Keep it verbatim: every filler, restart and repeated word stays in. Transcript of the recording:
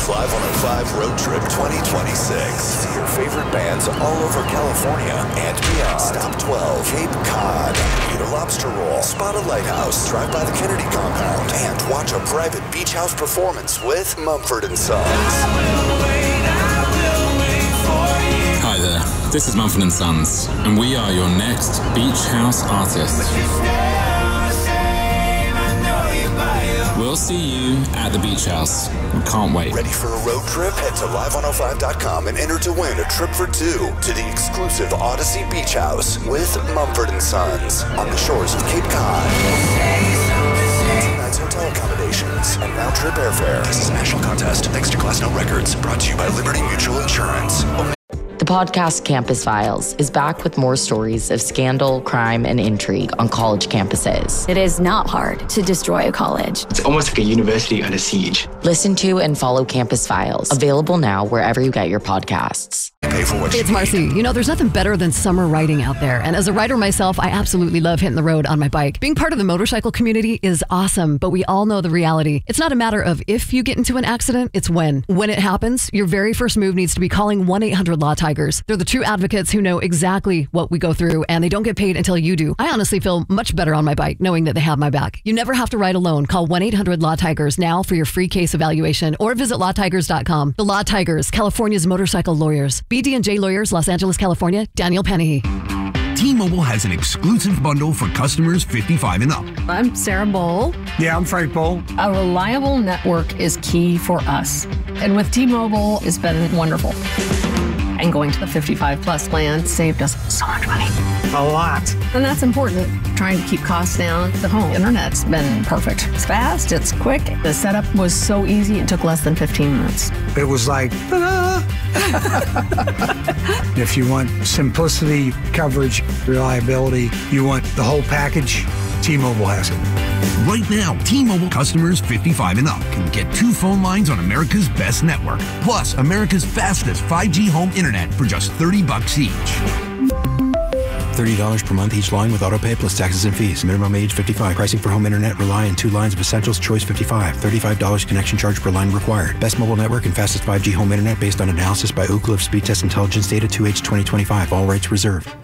Live one oh five Road Trip twenty twenty-six. See your favorite bands all over California and beyond. Stop twelve, Cape Cod. Eat a lobster roll, spot a lighthouse, drive by the Kennedy compound, and watch a private beach house performance with Mumford and Sons. I will wait, I will wait for you. Hi there, this is Mumford and Sons, and we are your next beach house artists. We'll see you at the beach house. We can't wait. Ready for a road trip? Head to live one oh five dot com and enter to win a trip for two to the exclusive Odyssey Beach House with Mumford and Sons on the shores of Cape Cod. Two nights hotel accommodations and round trip airfare. This is a national contest thanks to Glassnote Records. Brought to you by Liberty Mutual Insurance. The podcast Campus Files is back with more stories of scandal, crime, and intrigue on college campuses. It is not hard to destroy a college. It's almost like a university under siege. Listen to and follow Campus Files, available now wherever you get your podcasts. Pay for what you It's Marcy. need. You know, there's nothing better than summer riding out there. And as a rider myself, I absolutely love hitting the road on my bike. Being part of the motorcycle community is awesome, but we all know the reality. It's not a matter of if you get into an accident, it's when. When it happens, your very first move needs to be calling one eight hundred law tigers. They're the true advocates who know exactly what we go through, and they don't get paid until you do. I honestly feel much better on my bike knowing that they have my back. You never have to ride alone. Call one eight hundred law tigers now for your free case evaluation or visit law tigers dot com. The Law Tigers, California's motorcycle lawyers. B D and J Lawyers, Los Angeles, California. Daniel Panahy. T-Mobile has an exclusive bundle for customers fifty-five and up. I'm Sarah Bowl. Yeah, I'm Frank Bowl. A reliable network is key for us. And with T-Mobile, it's been wonderful. And going to the fifty-five plus plan saved us so much money. A lot. And that's important. Trying to keep costs down. The home internet's been perfect. It's fast, it's quick. The setup was so easy, it took less than fifteen minutes. It was like, ta-da! If you want simplicity, coverage, reliability, you want the whole package, T-Mobile has it. Right now, T-Mobile customers fifty-five and up can get two phone lines on America's best network, plus America's fastest five G home internet for just thirty bucks each. thirty dollars per month each line with autopay plus taxes and fees. Minimum age fifty-five. Pricing for home internet rely on two lines of Essentials Choice fifty-five. thirty-five dollars connection charge per line required. Best mobile network and fastest five G home internet based on analysis by Ookla of Speed Test Intelligence Data two H twenty twenty-five. All rights reserved.